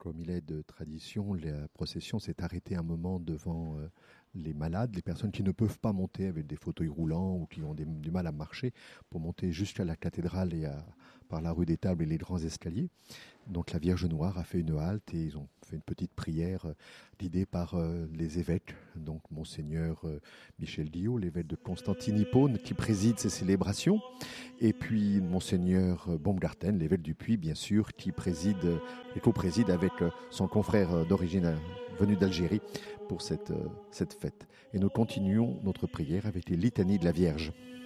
Comme il est de tradition, la procession s'est arrêtée un moment devant les malades, les personnes qui ne peuvent pas monter avec des fauteuils roulants ou qui ont du mal à marcher, pour monter jusqu'à la cathédrale et par la rue des Tables et les grands escaliers. Donc la Vierge Noire a fait une halte et ils ont fait une petite prière guidée par les évêques, donc Monseigneur Michel Dillot, l'évêque de Constantine-Hippone, qui préside ces célébrations, et puis Monseigneur Baumgarten, l'évêque du Puy, bien sûr, qui préside et co-préside avec son confrère d'origine venu d'Algérie pour cette fête. Et nous continuons notre prière avec les litanies de la Vierge.